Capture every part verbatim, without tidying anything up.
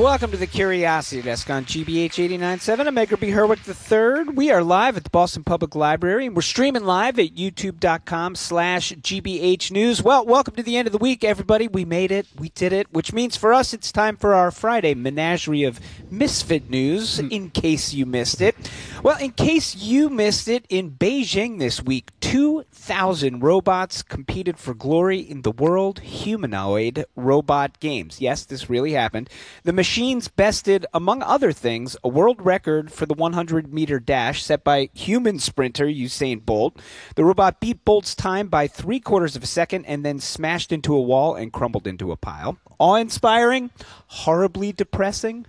Welcome to the Curiosity Desk on G B H eighty-nine point seven. I'm Edgar B. Herwick the third. We are live at the Boston Public Library, and we're streaming live at youtube.com slash GBH News. Well, welcome to the end of the week, everybody. We made it. We did it, which means for us it's time for our Friday menagerie of misfit news, in case you missed it. Well, in case you missed it, in Beijing this week, two thousand robots competed for glory in the World Humanoid Robot Games. Yes, this really happened. The machines bested, among other things, a world record for the one hundred meter dash set by human sprinter Usain Bolt. The robot beat Bolt's time by three quarters of a second and then smashed into a wall and crumbled into a pile. Awe-inspiring? Horribly depressing?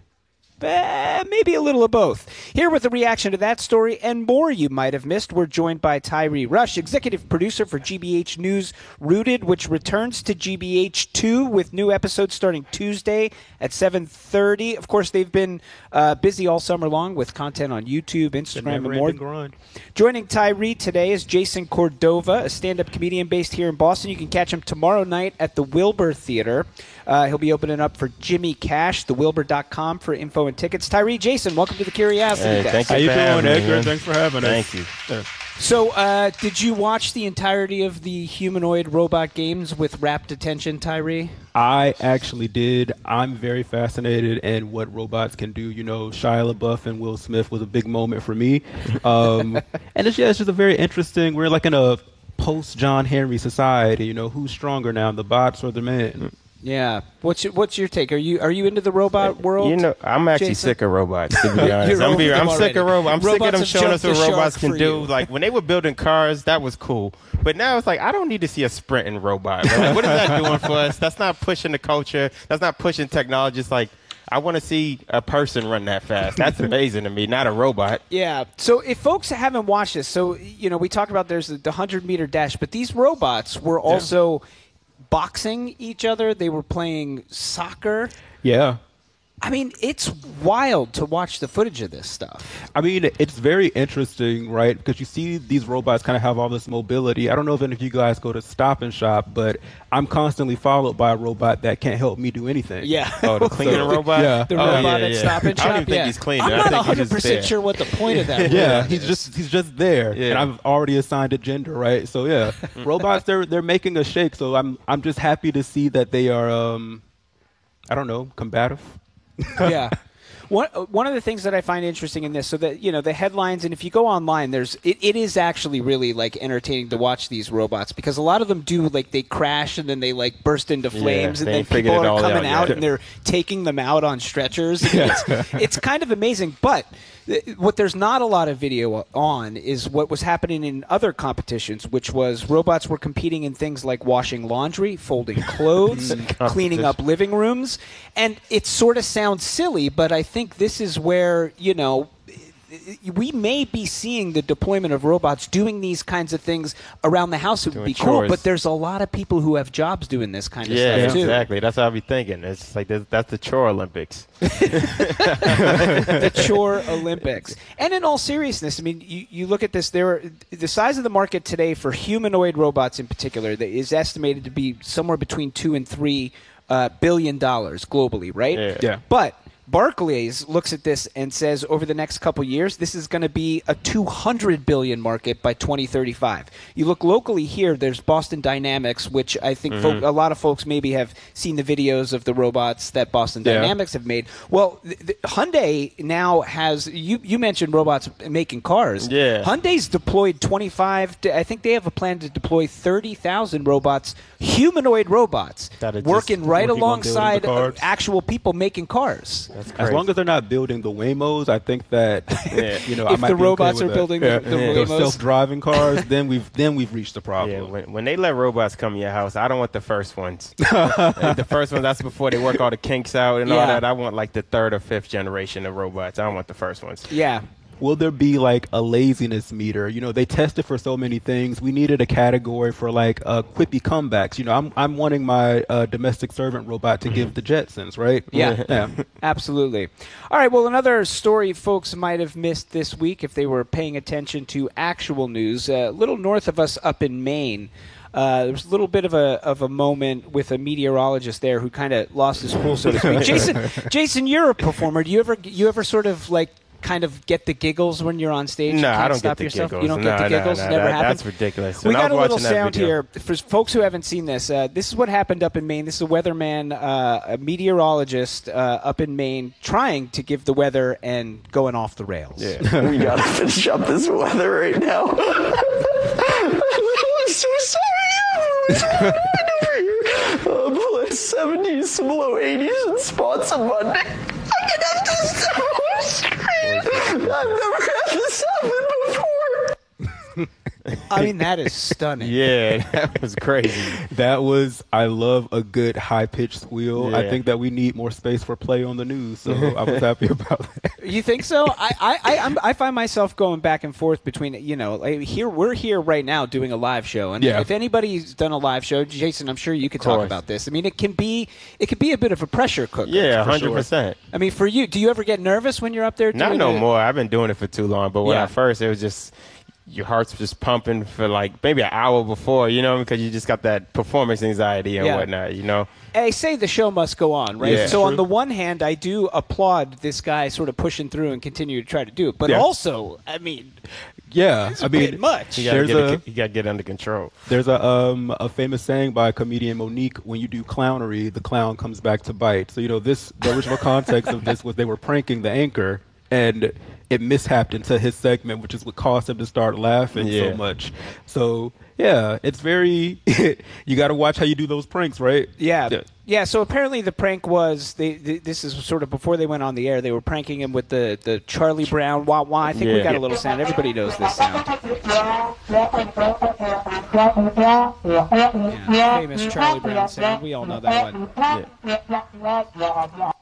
Eh, maybe a little of both. Here with a reaction to that story and more you might have missed, we're joined by Tyree Rush, executive producer for G B H News Rooted, which returns to G B H two with new episodes starting Tuesday at seven thirty. Of course, they've been uh, busy all summer long with content on YouTube, Instagram, and more. Grind. Joining Tyree today is Jason Cordova, a stand-up comedian based here in Boston. You can catch him tomorrow night at the Wilbur Theater. Uh, he'll be opening up for Jimmy Cash, the wilbur dot com for info and tickets. Tyree, Jason, welcome to the Curiosity hey, Desk. Thank you How you for doing, having me, Edgar? man. Thanks for having us. Thank you. Yeah. So, uh, did you watch the entirety of the humanoid robot games with rapt attention, Tyree? I actually did. I'm very fascinated in what robots can do. You know, Shia LaBeouf and Will Smith was a big moment for me. Um, and it's, yeah, it's just a very interesting, we're like in a post-John Henry society. You know, who's stronger now, the bots or the men? Yeah. What's your, what's your take? Are you are you into the robot world? You know, I'm actually Jason? sick of robots, to be honest. You're I'm, over be, them I'm sick already. of robots. I'm sick Robots of them have showing us jumped what the robots shark can for do. you. Like, when they were building cars, that was cool. But now it's like, I don't need to see a sprinting robot. Like, what is that doing for us? That's not pushing the culture. That's not pushing technology. It's like, I want to see a person run that fast. That's amazing to me, not a robot. Yeah. So if folks haven't watched this, so, you know, we talk about there's the one hundred meter dash, but these robots were also boxing each other. They were playing soccer. Yeah. I mean, it's wild to watch the footage of this stuff. I mean, it's very interesting, right? Because you see these robots kind of have all this mobility. I don't know if any of you guys go to Stop and Shop, but I'm constantly followed by a robot that can't help me do anything. Yeah. Oh, the cleaning So, robot? yeah. The Oh, robot yeah, at yeah. Stop and Shop. I don't even think yeah. he's cleaning. I'm I not think he's one hundred just percent there. sure what the point of that Yeah, robot he's is. just he's just there, Yeah. and I've already assigned a gender, right? So yeah, robots they're they're making a shake. So I'm I'm just happy to see that they are um, I don't know, combative. Yeah. One, one of the things that I find interesting in this, so that, you know, the headlines, and if you go online, there's it, it is actually really, like, entertaining to watch these robots, because a lot of them do, like, they crash and then they, like, burst into flames, they and then ain't figured people it are all coming out out yet. and they're taking them out on stretchers. It's, it's kind of amazing, but th- what there's not a lot of video on is what was happening in other competitions, which was robots were competing in things like washing laundry, folding clothes, cleaning up living rooms, and it sort of sounds silly, but I think this is where Where, you know, we may be seeing the deployment of robots doing these kinds of things around the house. It would Doing be cool, chores. but there's a lot of people who have jobs doing this kind of Yeah, stuff, too. exactly. That's what I be thinking. It's like that's, that's the chore Olympics. The chore Olympics. And in all seriousness, I mean, you, you look at this, there are, the size of the market today for humanoid robots in particular that is estimated to be somewhere between two and three uh, billion dollars globally, right? Yeah. Yeah. But Barclays looks at this and says over the next couple years, this is going to be a two hundred billion dollars market by twenty thirty-five. You look locally here, there's Boston Dynamics, which I think Mm-hmm. folk, a lot of folks maybe have seen the videos of the robots that Boston Yeah. Dynamics have made. Well, th- th- Hyundai now has, you, you mentioned robots making cars. Yeah. Hyundai's deployed twenty-five, to, I think they have a plan to deploy thirty thousand robots, humanoid robots, That are just working right working on building the alongside cars. actual people making cars. That's As crazy. long as they're not building the Waymos, I think that Yeah. you know I If might the be okay robots with are that. building the- yeah. the Yeah. Waymos. Those self-driving cars, then we've then we've reached the problem. Yeah, when, when they let robots come in your house, I don't want the first ones. Like, the first ones, that's before they work all the kinks out and all Yeah. that. I want like the third or fifth generation of robots. I don't want the first ones. Yeah. Will there be like a laziness meter? You know, they tested for so many things. We needed a category for like uh, quippy comebacks. You know, I'm I'm wanting my uh, domestic servant robot to give the Jetsons, right? Yeah. yeah. Absolutely. All right, well, another story folks might have missed this week if they were paying attention to actual news. A little north of us up in Maine, Uh, there was a little bit of a of a moment with a meteorologist there who kind of lost his cool, so to speak. Jason, Jason, you're a performer. Do you ever you ever sort of like kind of get the giggles when you're on stage? No, you can't I don't stop get the yourself? giggles. You don't no, get the giggles? No, no, Never that, happened? That's ridiculous. We When I got a was little watching that sound video- here. For folks who haven't seen this, uh, this is what happened up in Maine. This is a weatherman, uh, a meteorologist uh, up in Maine trying to give the weather and going off the rails. Yeah. We gotta finish up this weather right now. I'm so sorry. What's going on over here? Uh, below seventies, some below eighties, and spots on Monday. I can have this on screen. I've never had this happen before. I mean, that is stunning. Yeah, that was crazy. That was, I love a good high-pitched squeal. I Yeah. think that we need more space for play on the news, so I was happy about that. You think so? I I I, I'm, I find myself going back and forth between you know like here we're here right now doing a live show, and Yeah. if anybody's done a live show, Jason, I'm sure you could talk course. about this. I mean, it can be it can be a bit of a pressure cooker. Yeah, For hundred sure. percent. I mean, for you, do you ever get nervous when you're up there? Not doing no it? more. I've been doing it for too long. But when Yeah. I first, it was just your heart's just pumping for like maybe an hour before, you know, because you just got that performance anxiety and Yeah. whatnot, you know. They say the show must go on, right? Yeah. So on True. the one hand, I do applaud this guy sort of pushing through and continue to try to do it, but Yeah. also, I mean, Yeah, it's I a bit mean, much. You gotta, There's get, a- it, you gotta get under control. there's a um a famous saying by comedian Monique: when you do clownery, the clown comes back to bite. So you know this. The original context of this was they were pranking the anchor, and it mishapped into his segment, which is what caused him to start laughing Yeah. so much. So yeah, it's very. You got to watch how you do those pranks, right? Yeah. Yeah. yeah. So apparently the prank was they, they. This is sort of before they went on the air. They were pranking him with the, the Charlie Brown wah wah. I think we Yeah. got a little sound. Everybody knows this sound. Yeah, famous Charlie Brown sound. We all know that one.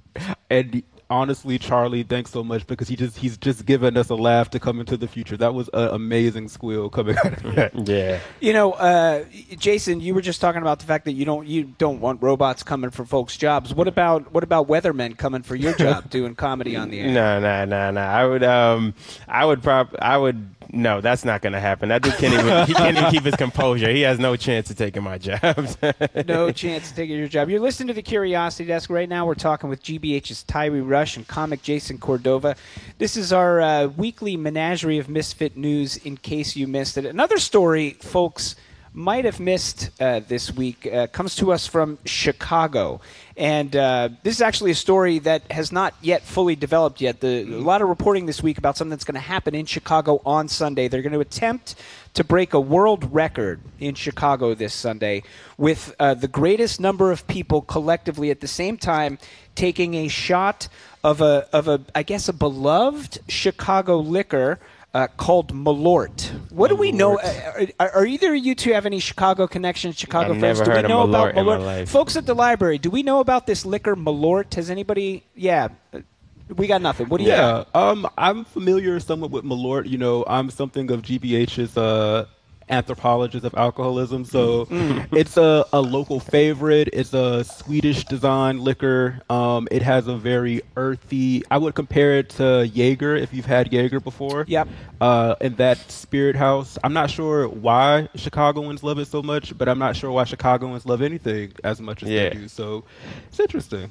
And honestly, Charlie, thanks so much because he just he's just given us a laugh to come into the future. That was an amazing squeal coming out of that. Yeah. You know, uh, Jason, you were just talking about the fact that you don't you don't want robots coming for folks' jobs. What about what about weathermen coming for your job doing comedy on the air? No, no, no, no. I would, um, I would prob, I would. No, that's not going to happen. That dude can't even. He can't even keep his composure. He has no chance of taking my job. No chance of taking your job. You're listening to the Curiosity Desk right now. We're talking with G B H's Tyree Rush and comic Jason Cordova. This is our uh, weekly menagerie of misfit news. In case you missed it, another story, folks, might have missed uh, this week uh, comes to us from Chicago. And uh, this is actually a story that has not yet fully developed yet. The, a lot of reporting this week about something that's going to happen in Chicago on Sunday. They're going to attempt to break a world record in Chicago this Sunday with uh, the greatest number of people collectively at the same time taking a shot of a, of a I guess, a beloved Chicago liquor Uh, called Malort. What do we know? Uh, are, are either of you two have any Chicago connections, Chicago I've friends? never Do we heard of know Malort about in my Malort? life. Folks at the library, do we know about this liquor Malort? Has anybody? Yeah. Uh, We got nothing. What do you Yeah, got? um, I'm familiar somewhat with Malort. You know, I'm something of G B H's uh, anthropologist of alcoholism, so it's a, a local favorite. It's a Swedish design liquor. Um, it has a very earthy. I would compare it to Jaeger if you've had Jaeger before. Yep. Uh, in that spirit house, I'm not sure why Chicagoans love it so much, but I'm not sure why Chicagoans love anything as much as Yeah. they do. So it's interesting.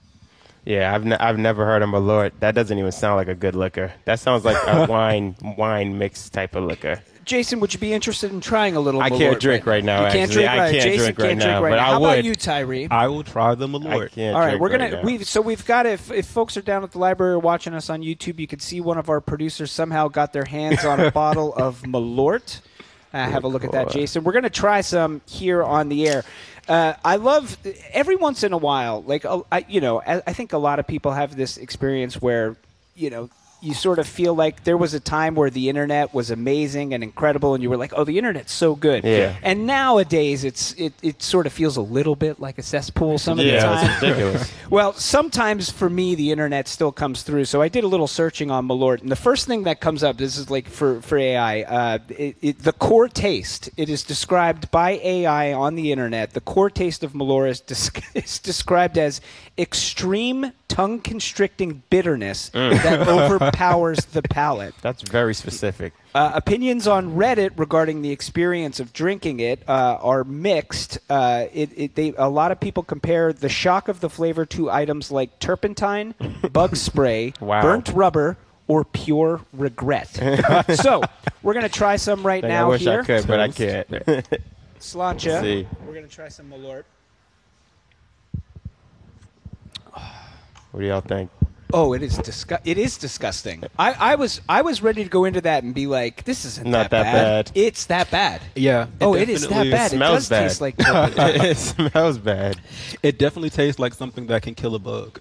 Yeah, I've ne- I've never heard of Malort. That doesn't even sound like a good liquor. That sounds like a wine wine mix type of liquor. Jason, would you be interested in trying a little I Malort can't drink right now, You can't actually. drink I right can't Jason drink right can't drink now, right but now. I How about would. you, Tyree? I will try the I Malort. can't All right, drink we're right gonna now. we so we've got if if folks are down at the library or watching us on YouTube, you can see one of our producers somehow got their hands on a bottle of Malort. Uh, have a look at that, Jason. We're gonna try some here on the air. Uh, I love every once in a while, like uh, I, you know, I, I think a lot of people have this experience where you know. You sort of feel like there was a time where the internet was amazing and incredible, and you were like, "Oh, the internet's so good." Yeah. And nowadays, it's it, it sort of feels a little bit like a cesspool some of the Yeah, time. it's ridiculous. Well, sometimes for me, the internet still comes through. So I did a little searching on Malort, and the first thing that comes up, this is like for, for A I, uh, it, it, the core taste. It is described by A I on the internet. The core taste of Malort is, des- is described as extreme tongue-constricting bitterness that overpowers the palate. That's very specific. Uh, opinions on Reddit regarding the experience of drinking it uh, are mixed. Uh, it, it, they, a lot of people compare the shock of the flavor to items like turpentine, bug spray, Wow. burnt rubber, or pure regret. So we're going to try some right Dang, now I wish here. I could, but I can't. Sláinte. See. We're going to try some Malort. What do y'all think? Oh, it is disgu- It is disgusting. I, I was I was ready to go into that and be like, this isn't Not that, that bad. bad. It's that bad. Yeah. Oh, it is that definitely- bad. It smells does bad. taste like turpentine. It smells bad. It definitely tastes like something that can kill a bug.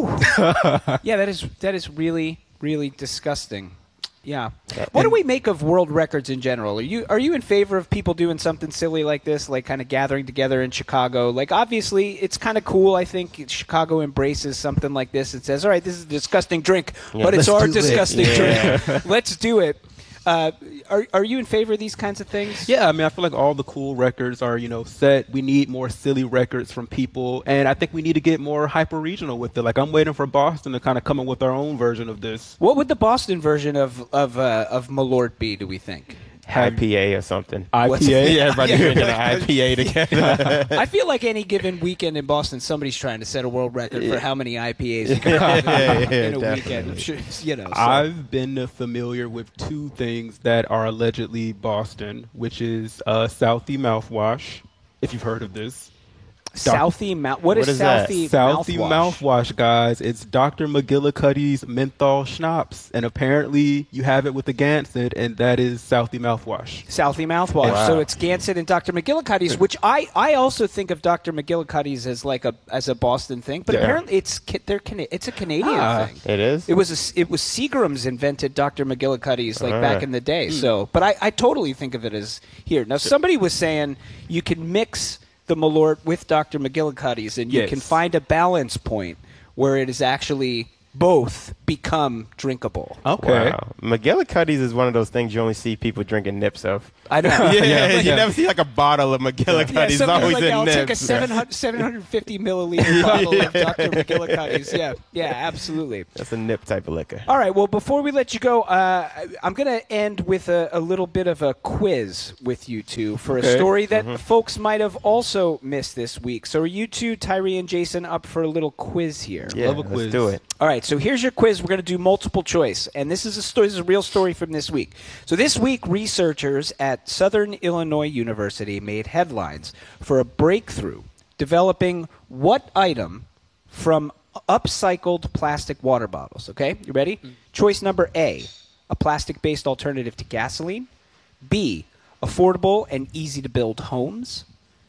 Yeah, that is that is really really disgusting. Yeah. What do we make of world records in general? Are you are you in favor of people doing something silly like this, like kind of gathering together in Chicago? Like, obviously, it's kind of cool. I think Chicago embraces something like this and says, "All right, this is a disgusting drink, Yeah, but it's let's our do it." disgusting Yeah. drink. Let's do it." Uh, are are you in favor of these kinds of things? Yeah, I mean, I feel like all the cool records are, you know, set. We need more silly records from people, and I think we need to get more hyper-regional with it. Like, I'm waiting for Boston to kind of come up with their own version of this. What would the Boston version of of uh, of Malort be? Do we think? I P A or something. What's- I P A? Yeah, everybody drinking an I P A together. I feel like any given weekend in Boston, somebody's trying to set a world record for how many I P As you can have in, yeah, in a definitely. weekend. I'm sure, you know, so. I've been familiar with two things that are allegedly Boston, which is uh, Southie mouthwash, if you've heard of this. Southie mouth. What is, What is that? Southie Southie mouthwash? mouthwash, guys. It's Doctor McGillicuddy's menthol schnapps, and apparently you have it with the Gansett, and that is Southie mouthwash. Southie mouthwash. Wow. So it's Gansett and Doctor McGillicuddy's, which I, I also think of Doctor McGillicuddy's as like a as a Boston thing, but Yeah. apparently it's ca- they're Cana- it's a Canadian Ah. thing. It is? It was a s it was Seagram's invented Doctor McGillicuddy's like Ah. back in the day. So, but I, I totally think of it as here. Now, somebody was saying you can mix the Malort with Doctor McGillicuddy's, and you Yes. can find a balance point where it is actually both become drinkable. Okay. Wow. McGillicuddy's is one of those things you only see people drinking nips of. I know. Yeah, yeah. you never see like a bottle of McGillicuddy's. Yeah, It's something always like, in I'll take a nips. seven hundred, seven hundred fifty milliliter bottle of Doctor McGillicuddy's. Yeah, yeah, absolutely. That's a nip type of liquor. All right, well, before we let you go, uh, I'm going to end with a, a little bit of a quiz with you two for a Okay. story that Mm-hmm. folks might have also missed this week. So are you two, Tyree and Jason, up for a little quiz here? Yeah, Love a let's quiz. do it. All right, so here's your quiz. We're going to do multiple choice, and this is a story. This is a real story from this week. So this week, researchers at Southern Illinois University made headlines for a breakthrough developing what item from upcycled plastic water bottles. Okay, you ready? Choice number A: a plastic-based alternative to gasoline. B: affordable and easy-to-build homes.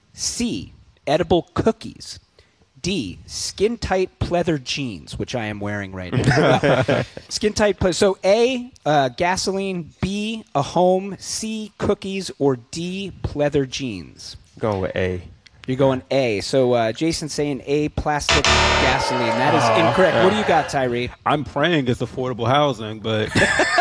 C: edible cookies. D: skin-tight pleather jeans, which I am wearing right now. Skin-tight pleather. So A, uh, gasoline. B, a home. C, cookies. Or D, pleather jeans. Going with A. You're going A. So uh, Jason's saying A, plastic gasoline. That is incorrect. What do you got, Tyree? I'm praying it's affordable housing, but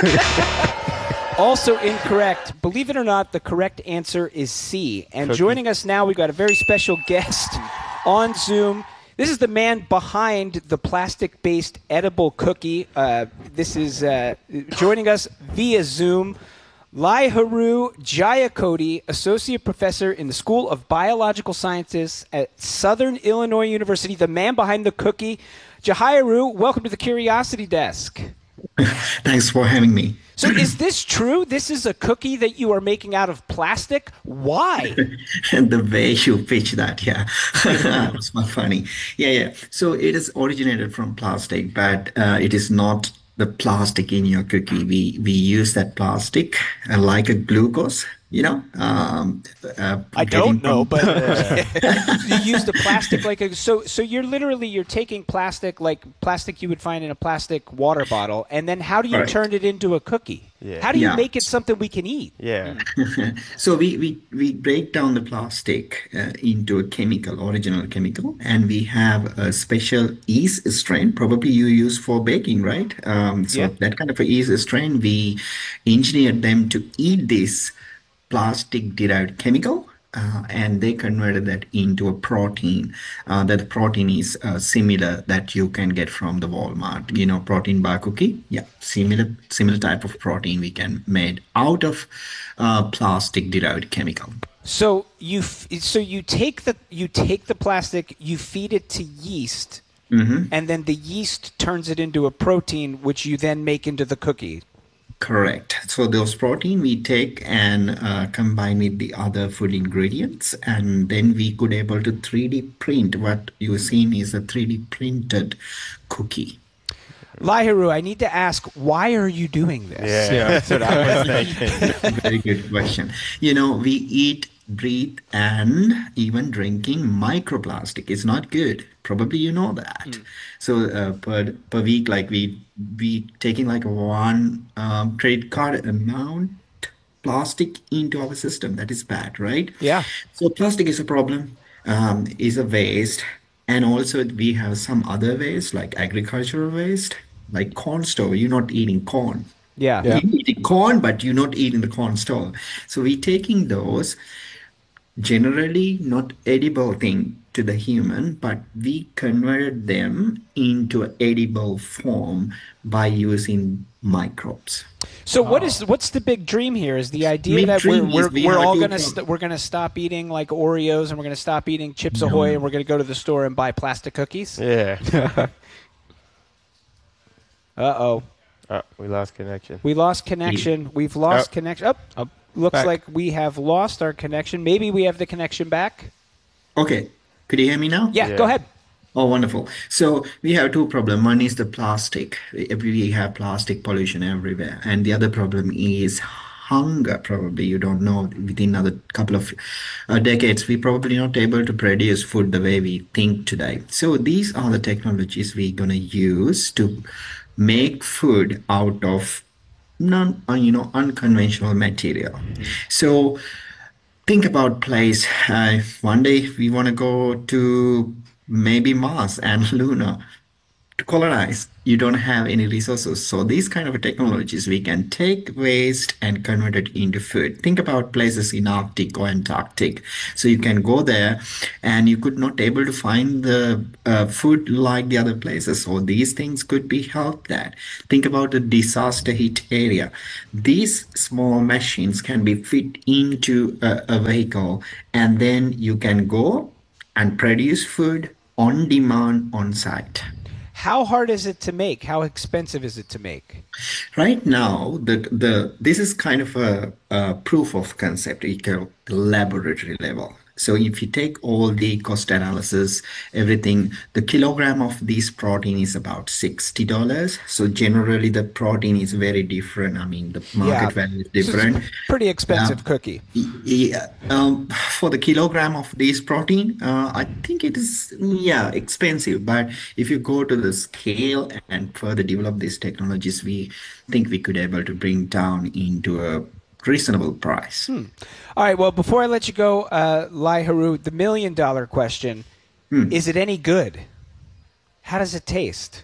Also incorrect. Believe it or not, the correct answer is C. And Cookie. joining us now, we've got a very special guest on Zoom. This is the man behind the plastic-based edible cookie. Uh, this is uh, joining us via Zoom. Laiharu Jayakody, Associate Professor in the School of Biological Sciences at Southern Illinois University, the man behind the cookie. Jahiru, welcome to the Curiosity Desk. Thanks for having me. So is this true? This is a cookie that you are making out of plastic? Why? And the way you pitch that, yeah, it's not funny. Yeah, yeah. So it is originated from plastic, but uh, it is not the plastic in your cookie. We we use that plastic uh, like a glucose, you know. Um, uh, I getting don't know, from- but you use the plastic like a so so you're literally you're taking plastic like plastic you would find in a plastic water bottle, and then how do you Right. turn it into a cookie? Yeah. How do you Yeah. make it something we can eat? Yeah. So we, we, we break down the plastic uh, into a chemical, original chemical, and we have a special yeast strain, probably you use for baking, right? Um, so Yeah. that kind of a yeast strain, we engineered them to eat this plastic derived chemical uh, and they converted that into a protein. Uh, that protein is uh, similar that you can get from the Walmart. You know, protein bar cookie. Yeah, similar similar type of protein we can made out of uh, plastic derived chemical. So you f- so you take the you take the plastic, you feed it to yeast, Mm-hmm. and then the yeast turns it into a protein, which you then make into the cookie. Correct. So those protein we take and uh, combine with the other food ingredients, and then we could able to three D print. What you're seeing is a three D printed cookie. Lahiru, I need to ask, why are you doing this? Yeah, Yeah. that's what I was thinking. Very good question. You know, we eat, breathe, and even drinking microplastic is not good. Probably you know that. So uh, per per week, like we we taking like one um, credit card amount plastic into our system. That is bad, right? Yeah. So plastic is a problem, um, is a waste, and also we have some other waste like agricultural waste, like corn store. You're not eating corn. Yeah. Yeah. You're eating corn, but you're not eating the corn store. So we're taking those generally not edible thing to the human, but we converted them into an edible form by using microbes. So what is what's the big dream here? Is the idea Big that we're dream is we're, we we're have all to gonna pro- st- we're gonna stop eating like Oreos and we're gonna stop eating Chips Ahoy and we're gonna go to the store and buy plastic cookies? Yeah. Uh oh, Oh, we lost connection. we lost connection. We've lost Oh. connection. Oh, Oh, looks back. like we have lost our connection. Maybe we have the connection back. Okay, could you hear me now? Yeah, Yeah. go ahead. Oh, wonderful. So we have two problems. One is the plastic. We have plastic pollution everywhere. And the other problem is hunger. Probably you don't know, within another couple of uh, decades, we probably not able to produce food the way we think today. So these are the technologies we're going to use to make food out of non, uh, you know, unconventional material. So think about place. Uh, one day we want to go to maybe Mars and Luna to colonize. You don't have any resources. So these kind of technologies, we can take waste and convert it into food. Think about places in Arctic or Antarctic. So you can go there and you could not able to find the uh, food like the other places. So these things could be helped that. Think about the disaster hit area. These small machines can be fit into a, a vehicle, and then you can go and produce food on demand on site. How hard is it to make? How expensive is it to make? Right now, the the this is kind of a, a proof of concept, equal laboratory level. So if you take all the cost analysis, everything, the kilogram of this protein is about sixty dollars. So generally, the protein is very different. I mean, the market value is So it's a different. pretty expensive Yeah. cookie. Yeah, um, for the kilogram of this protein, uh, I think it is, yeah, expensive. But if you go to the scale and further develop these technologies, we think we could able to bring down into a reasonable price. All right. Well, before I let you go, uh, Lahiru, the million dollar question: is it any good? How does it taste?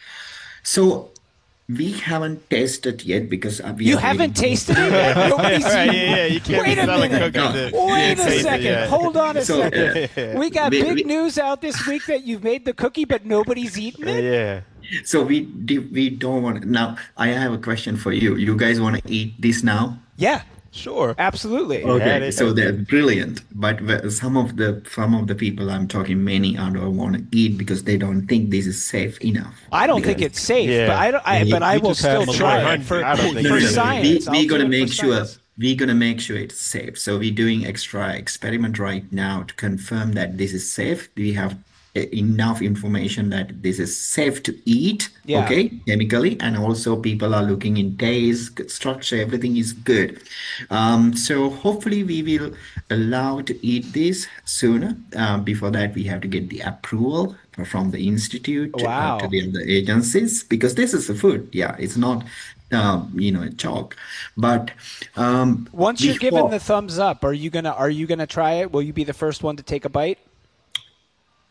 So we haven't tasted yet because uh, we You are haven't waiting- tasted it yet? Nobody's Right, eaten yeah, yeah, it. you can't Wait be a selling minute. cookies No. that- Wait you a tasted second. yet. Hold on a So, second. uh, We got we- big we- news out this week that you've made the cookie, but nobody's eaten it? Yeah. So we do- we don't want now. I have a question for you. You guys want to eat this now? Yeah, Sure. absolutely. Okay, they- so they're brilliant, but wh- some of the some of the people I'm talking, many I don't want to eat because they don't think this is safe enough. I don't think Because- it's safe, Yeah. but I, don't, I, but I You will just have still a try lot. it for, I don't think for it's safe. science. We, I'll we're gonna do it make for sure science. we're gonna make sure it's safe. So we're doing extra experiment right now to confirm that this is safe. We have uh, enough information that this is safe to eat. Yeah. Okay, chemically, and also people are looking in taste, structure, everything is good. Um, so hopefully we will allow to eat this sooner. Uh, before that, we have to get the approval from the institute uh, Wow. to the other agencies because this is a food. Yeah, it's not um, you know, chalk. But um, Once you're given before- the thumbs up, are you gonna are you gonna try it? Will you be the first one to take a bite?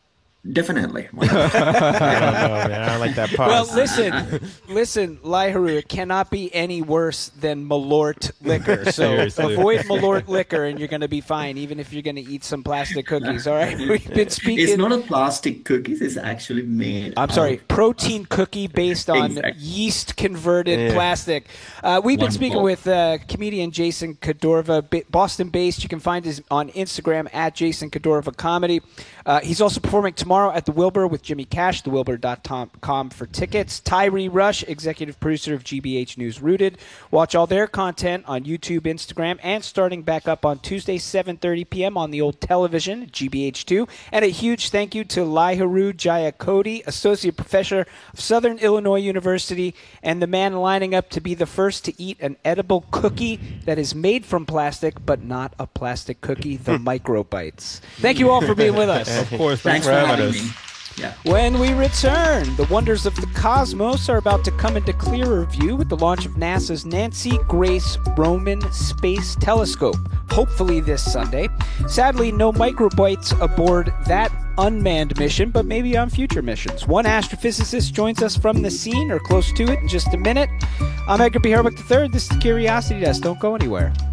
Definitely. I don't know, man. I don't like that pause. Well, listen, listen, Laiharu, it cannot be any worse than Malort liquor. So Seriously. avoid Malort liquor, and you're going to be fine, even if you're going to eat some plastic cookies. All right, we've been speaking. It's not a plastic cookies. It's actually made. I'm sorry, out- protein cookie based on Exactly. yeast converted Yeah. plastic. Uh, we've been Wonderful. speaking with uh, comedian Jason Kadorva, ba- Boston based. You can find his on Instagram at Jason Kadorva Comedy. Uh, he's also performing tomorrow at the Wilbur with Jimmy Cash, the wilbur dot com for tickets. Tyree Rush, executive producer of G B H News Rooted. Watch all their content on YouTube, Instagram, and starting back up on Tuesday, seven thirty p.m. on the old television, G B H two. And a huge thank you to Laiharu Jayakody, associate professor of Southern Illinois University, and the man lining up to be the first to eat an edible cookie that is made from plastic, but not a plastic cookie, the Microbites. Thank you all for being with us. Of course, Thanks for having me. Yeah. When we return, the wonders of the cosmos are about to come into clearer view with the launch of NASA's Nancy Grace Roman Space Telescope, hopefully this Sunday. Sadly, no microbites aboard that unmanned mission, but maybe on future missions. One astrophysicist joins us from the scene or close to it in just a minute. I'm Edgar B. Herwick the third. This is the Curiosity Desk. Don't go anywhere.